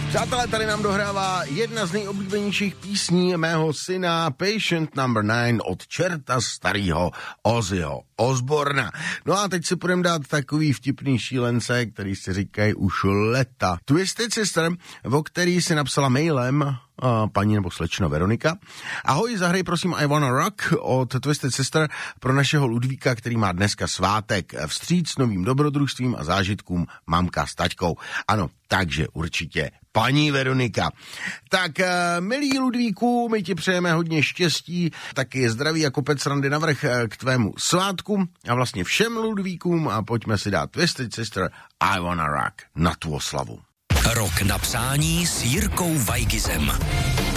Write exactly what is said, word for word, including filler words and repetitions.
Přátelé, tady nám dohrává jedna z nejoblíbenějších písní mého syna Patient number nine od čerta starýho Ozzyho Osborna. No a teď si půjdeme dát takový vtipný šílence, který si říkají už leta. Twisted Sister, o který si napsala mailem Uh, paní nebo slečna Veronika. Ahoj, zahraj prosím I Wanna Rock od Twisted Sister pro našeho Ludvíka, který má dneska svátek. Vstříc novým dobrodružstvím a zážitkům mamka s taťkou. Ano, takže určitě paní Veronika. Tak, uh, milý Ludvíku, my ti přejeme hodně štěstí, taky zdraví a kopec randy navrch k tvému svátku a vlastně všem Ludvíkům a pojďme si dát Twisted Sister I Wanna Rock na tu oslavu. Rok na přání s Jirkou Vajgizem.